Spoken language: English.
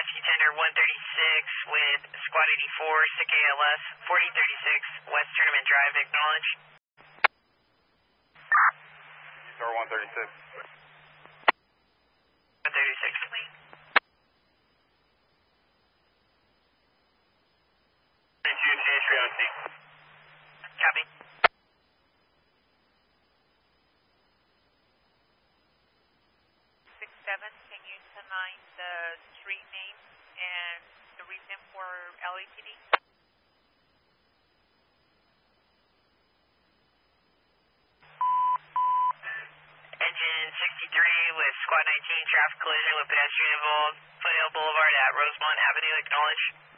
Rescue Tender 136 with Squad 84, SICK ALS, 4036 West Tournament Drive, acknowledge. Star 136. 136. Entry on scene. Copy. 67, can you tonight the street name and the reason for LAPD? Engine 63 with Squad 19, traffic collision with pedestrian involved, Foothill Boulevard at Rosemont Avenue, acknowledge.